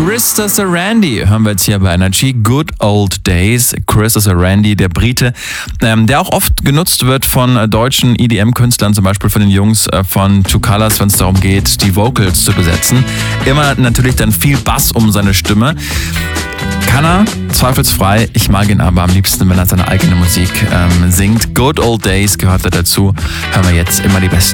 Krista Sarandí hören wir jetzt hier bei Energy. Good Old Days. Krista Sarandí, der Brite, der auch oft genutzt wird von deutschen EDM-Künstlern, zum Beispiel von den Jungs von Two Colors, wenn es darum geht, die Vocals zu besetzen. Immer natürlich dann viel Bass um seine Stimme. Kann er, zweifelsfrei. Ich mag ihn aber am liebsten, wenn er seine eigene Musik singt. Good Old Days gehört da dazu. Hören wir jetzt immer die besten